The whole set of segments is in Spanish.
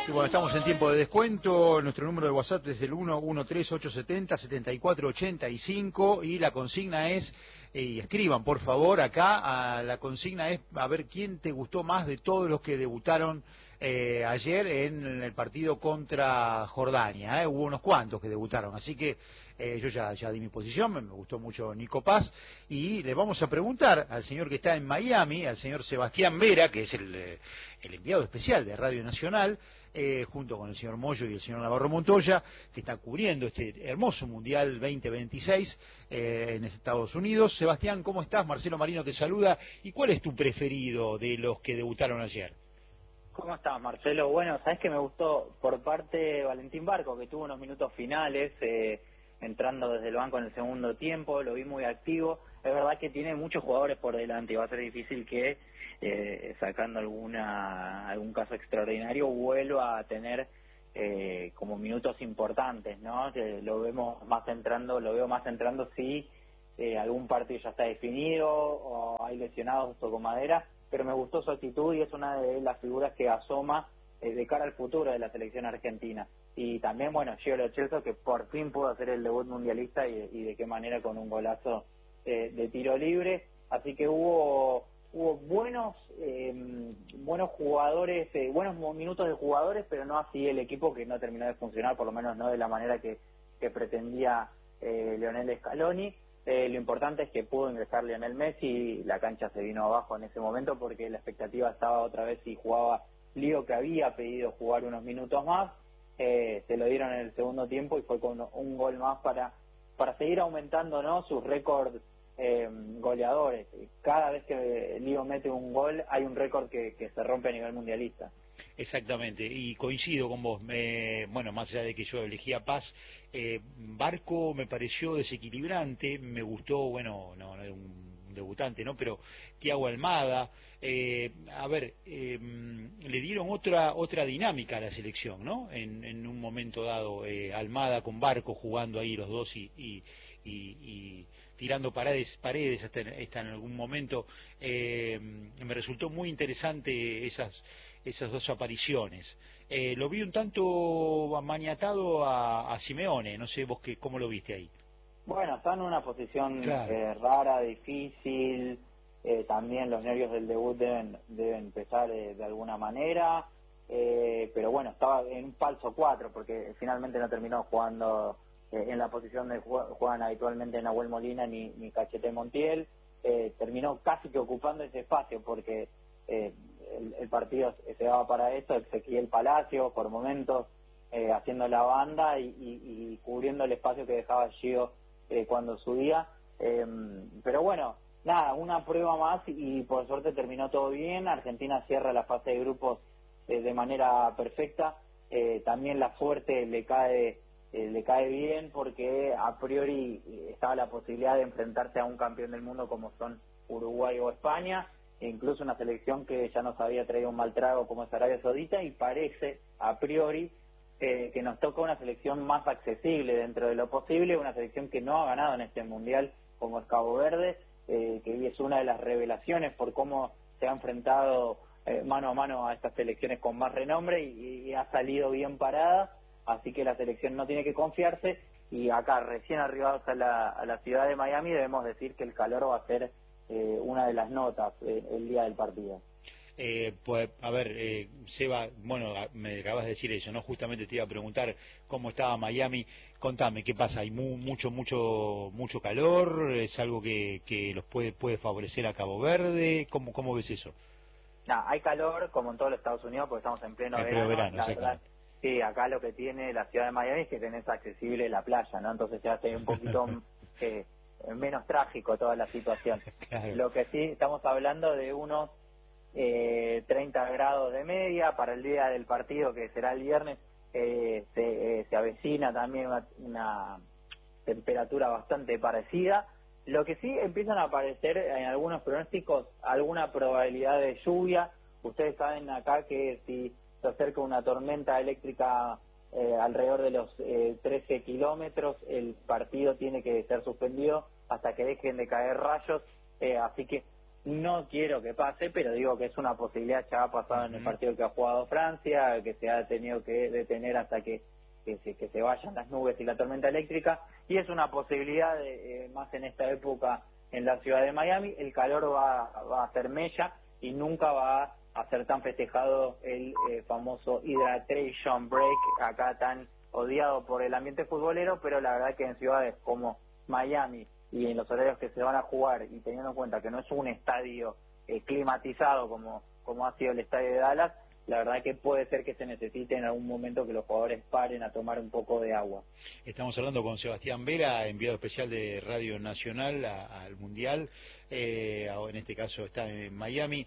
Y bueno, estamos en tiempo de descuento. Nuestro número de WhatsApp es el 113-870-7485 y la consigna es, y escriban por favor acá, la consigna es a ver quién te gustó más de todos los que debutaron ayer en el partido contra Jordania. Hubo unos cuantos que debutaron, así que yo ya di mi posición, me gustó mucho Nico Paz, y le vamos a preguntar al señor que está en Miami, al señor Sebastián Vera, que es el enviado especial de Radio Nacional, junto con el señor Moyo y el señor Navarro Montoya, que está cubriendo este hermoso Mundial 2026 en Estados Unidos. Sebastián, ¿cómo estás? Marcelo Marino te saluda. ¿Y cuál es tu preferido de los que debutaron ayer? ¿Cómo estás, Marcelo? Bueno, sabes que me gustó por parte de Valentín Barco, que tuvo unos minutos finales, entrando desde el banco en el segundo tiempo, lo vi muy activo. Es verdad que tiene muchos jugadores por delante y va a ser difícil que, sacando algún caso extraordinario, vuelva a tener como minutos importantes, ¿no? Lo veo más entrando si algún partido ya está definido o hay lesionados, tocó madera, pero me gustó su actitud y es una de las figuras que asoma de cara al futuro de la selección argentina. Y también, bueno, Gio Lo Celso, que por fin pudo hacer el debut mundialista y de qué manera, con un golazo de tiro libre. Así que hubo buenos jugadores, buenos minutos de jugadores, pero no así el equipo, que no terminó de funcionar, por lo menos no de la manera que pretendía Lionel Scaloni. Lo importante es que pudo ingresar Lionel Messi y la cancha se vino abajo en ese momento, porque la expectativa estaba otra vez si jugaba Lío, que había pedido jugar unos minutos más. Se lo dieron en el segundo tiempo y fue con un gol más para seguir aumentando, ¿no?, sus récords goleadores. Cada vez que Lío mete un gol hay un récord que se rompe a nivel mundialista. Exactamente, y coincido con vos. Bueno, más allá de que yo elegí a Paz, Barco me pareció desequilibrante, me gustó, bueno, no era un debutante, ¿no?, pero Thiago Almada, a ver, le dieron otra dinámica a la selección, ¿no?, en un momento dado, Almada con Barco jugando ahí los dos y tirando paredes hasta en algún momento. Me resultó muy interesante esas dos apariciones. Lo vi un tanto maniatado a Simeone, no sé vos cómo lo viste ahí. Bueno, está en una posición Claro. rara, difícil. También los nervios del debut deben pesar de alguna manera, pero bueno, estaba en un falso 4 porque finalmente no terminó jugando en la posición de juegan habitualmente Nahuel Molina ni Cachete Montiel. Terminó casi que ocupando ese espacio porque el partido se daba para eso. Ezequiel Palacio por momentos haciendo la banda y cubriendo el espacio que dejaba Gio cuando subía, pero bueno, nada, una prueba más y por suerte terminó todo bien. Argentina cierra la fase de grupos de manera perfecta. También la suerte le cae bien, porque a priori estaba la posibilidad de enfrentarse a un campeón del mundo como son Uruguay o España, e incluso una selección que ya nos había traído un mal trago como es Arabia Saudita, y parece a priori que nos toca una selección más accesible dentro de lo posible, una selección que no ha ganado en este mundial como es Cabo Verde, que es una de las revelaciones por cómo se ha enfrentado mano a mano a estas selecciones con más renombre y ha salido bien parada. Así que la selección no tiene que confiarse, y acá recién arribados a la ciudad de Miami debemos decir que el calor va a ser una de las notas el día del partido. Pues, a ver, Seba, bueno, me acabas de decir eso, ¿no? Justamente te iba a preguntar cómo estaba Miami. Contame, ¿qué pasa? ¿Hay mucho calor? ¿Es algo que los puede favorecer a Cabo Verde? ¿Cómo ves eso? Hay calor como en todos los Estados Unidos porque estamos en pleno En pleno verano, verano, la verdad. exactamente. Sí, acá lo que tiene la ciudad de Miami es que tenés accesible la playa, ¿no? Entonces se hace un poquito menos trágico toda la situación. Claro. Lo que sí, estamos hablando de unos 30 grados de media para el día del partido, que será el viernes. Se avecina también una temperatura bastante parecida. Lo que sí empiezan a aparecer en algunos pronósticos alguna probabilidad de lluvia. Ustedes saben acá que si se acerca una tormenta eléctrica alrededor de los 13 kilómetros, el partido tiene que ser suspendido hasta que dejen de caer rayos. Así que No quiero que pase, pero digo que es una posibilidad. Ya ha pasado en el partido que ha jugado Francia, que se ha tenido que detener hasta que se vayan las nubes y la tormenta eléctrica, y es una posibilidad más en esta época en la ciudad de Miami. El calor va a hacer mella y nunca va a ser tan festejado el famoso Hydration Break, acá tan odiado por el ambiente futbolero, pero la verdad que en ciudades como Miami y en los horarios que se van a jugar, y teniendo en cuenta que no es un estadio climatizado como ha sido el estadio de Dallas, la verdad que puede ser que se necesite en algún momento que los jugadores paren a tomar un poco de agua. Estamos hablando con Sebastián Vera, enviado especial de Radio Nacional al Mundial, en este caso está en Miami.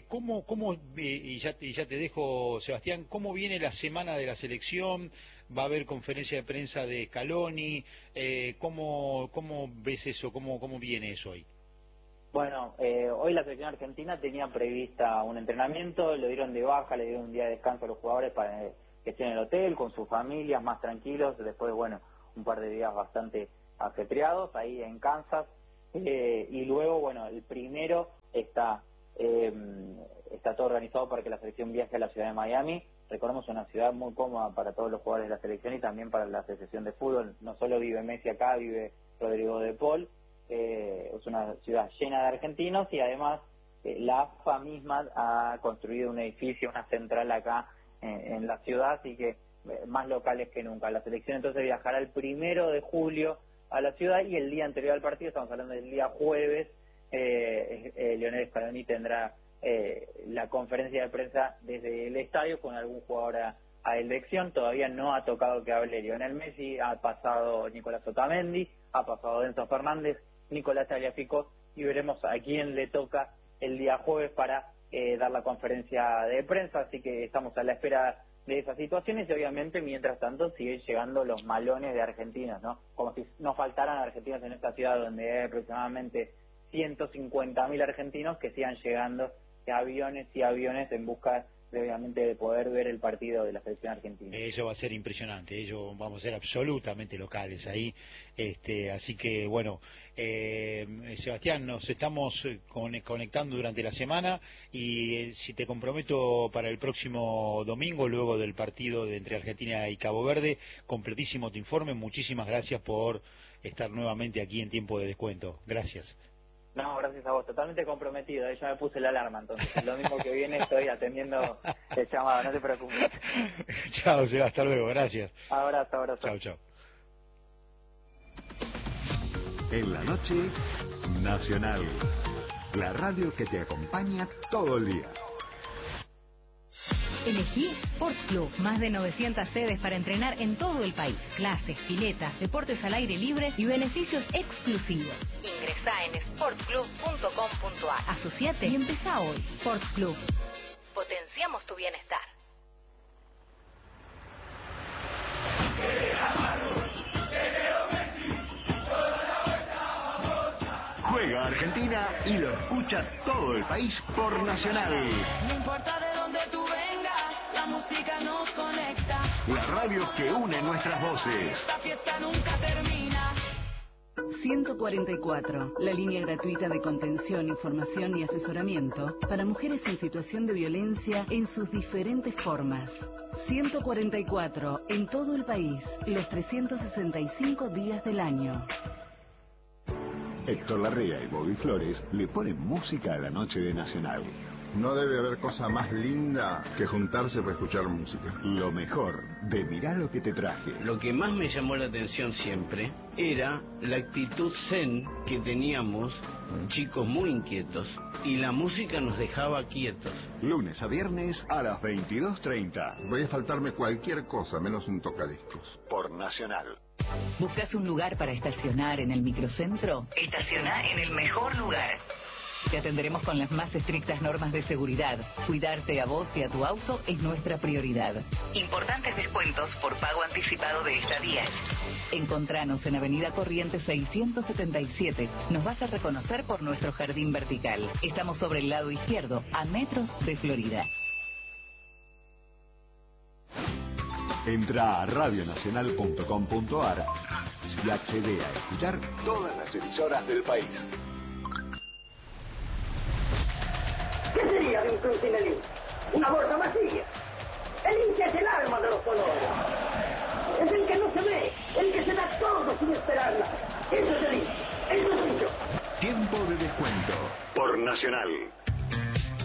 Y ya te dejo, Sebastián, ¿cómo viene la semana de la selección? ¿Va a haber conferencia de prensa de Scaloni? ¿Cómo ves eso? ¿Cómo viene eso hoy? Bueno, hoy la selección argentina tenía prevista un entrenamiento, lo dieron de baja, le dieron un día de descanso a los jugadores para que estén en el hotel, con sus familias, más tranquilos. Después, bueno, un par de días bastante ajetreados ahí en Kansas. Y luego, bueno, el primero está todo organizado para que la selección viaje a la ciudad de Miami. Recordemos, una ciudad muy cómoda para todos los jugadores de la selección y también para la Asociación de Fútbol. No solo vive Messi acá, vive Rodrigo de Paul. Es una ciudad llena de argentinos, y además la AFA misma ha construido un edificio, una central acá en la ciudad, así que más locales que nunca. La selección entonces viajará el 1 de julio a la ciudad, y el día anterior al partido, estamos hablando del día jueves, Lionel Scaloni tendrá la conferencia de prensa desde el estadio con algún jugador a elección. Todavía no ha tocado que hable Lionel Messi, ha pasado Nicolás Otamendi, ha pasado Enzo Fernández, Nicolás Tagliafico, y veremos a quién le toca el día jueves para dar la conferencia de prensa. Así que estamos a la espera de esas situaciones, y obviamente mientras tanto siguen llegando los malones de argentinos, ¿no? Como si no faltaran argentinos en esta ciudad donde hay aproximadamente 150.000 argentinos que sigan llegando aviones y aviones en busca obviamente de poder ver el partido de la selección argentina. Eso va a ser impresionante, ellos vamos a ser absolutamente locales ahí, así que bueno, Sebastián, nos estamos conectando durante la semana, y si te comprometo para el próximo domingo, luego del partido entre Argentina y Cabo Verde, completísimo tu informe. Muchísimas gracias por estar nuevamente aquí en Tiempo de Descuento. Gracias. No, gracias a vos, totalmente comprometido. Ya me puse la alarma, entonces el domingo que viene estoy atendiendo el llamado, no te preocupes. Chao, Seba, hasta luego, gracias. Abrazo. Chao, chao. En la noche, Nacional, la radio que te acompaña todo el día. Elegí Sport Club, más de 900 sedes para entrenar en todo el país. Clases, piletas, deportes al aire libre y beneficios exclusivos. Ingresá en sportclub.com.ar. Asociate y empezá hoy. Sport Club. Potenciamos tu bienestar. Juega Argentina y lo escucha todo el país por Nacional. No importa de dónde tú vengas, la música nos conecta. La radio que une nuestras voces. Esta fiesta nunca termina. 144, la línea gratuita de contención, información y asesoramiento para mujeres en situación de violencia en sus diferentes formas. 144, en todo el país, los 365 días del año. Héctor Larrea y Bobby Flores le ponen música a la noche de Nacional. No debe haber cosa más linda que juntarse para escuchar música. Lo mejor de Mirá lo que te traje. Lo que más me llamó la atención siempre era la actitud zen que teníamos, chicos muy inquietos, y la música nos dejaba quietos. Lunes a viernes a las 22:30. Voy a faltarme cualquier cosa menos un tocadiscos. Por Nacional. ¿Buscas un lugar para estacionar en el microcentro? Estaciona en el mejor lugar. Te atenderemos con las más estrictas normas de seguridad. Cuidarte a vos y a tu auto es nuestra prioridad. Importantes descuentos por pago anticipado de estadías. Encontranos en Avenida Corrientes 677. Nos vas a reconocer por nuestro jardín vertical. Estamos sobre el lado izquierdo, a metros de Florida. Entra a radionacional.com.ar y accede a escuchar todas las emisoras del país. vacía de un club sin el hincha. Una bolsa vacía. El hincha es el alma de los colores. Es el que no se ve, el que se da todo sin esperarla. Eso es el hincha. Eso soy yo. Tiempo de descuento por Nacional.